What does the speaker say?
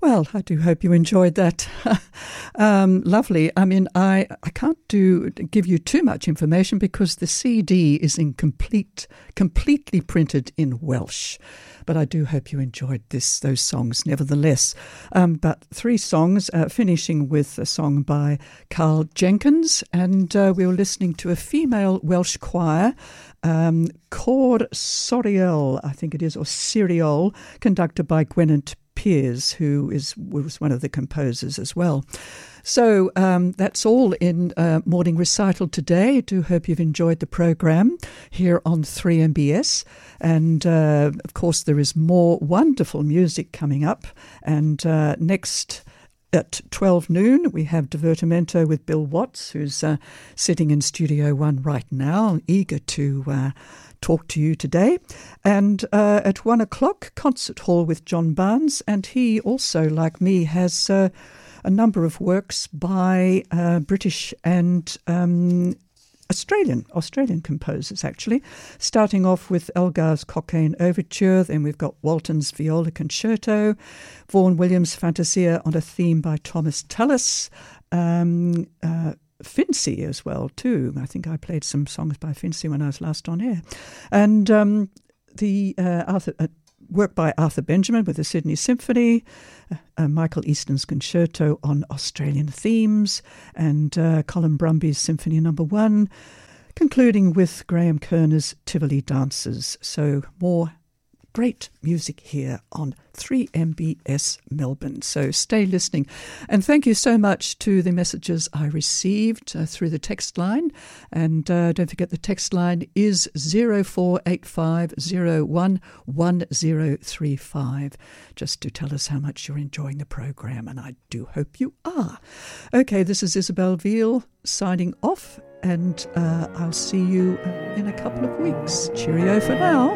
Well, I do hope you enjoyed that. Lovely. I mean, I can't give you too much information because the CD is completely printed in Welsh. But I do hope you enjoyed those songs nevertheless. But 3 songs, finishing with a song by Carl Jenkins, and we were listening to a female Welsh choir, Cor Soriol, I think it is, or Siriol, conducted by Gwyneth Piers, who was one of the composers as well. So that's all in Morning Recital today. I do hope you've enjoyed the program here on 3MBS. And, of course, there is more wonderful music coming up. And next at 12 noon, we have Divertimento with Bill Watts, who's sitting in Studio One right now, eager to talk to you today. And at 1 o'clock, Concert Hall with John Barnes. And he also, like me, has a number of works by British and Australian composers, actually. Starting off with Elgar's Cockaigne Overture, then we've got Walton's Viola Concerto, Vaughan Williams' Fantasia on a theme by Thomas Tallis, Finzi as well, too. I think I played some songs by Finzi when I was last on air. And the work by Arthur Benjamin with the Sydney Symphony, Michael Easton's Concerto on Australian themes, and Colin Brumby's Symphony No. 1, concluding with Graham Kerner's Tivoli Dances. So more great music here on 3MBS Melbourne. So stay listening. And thank you so much to the messages I received through the text line. And don't forget the text line is 0485011035, just to tell us how much you're enjoying the program. And I do hope you are. Okay, this is Isabel Veal signing off. And I'll see you in a couple of weeks. Cheerio for now.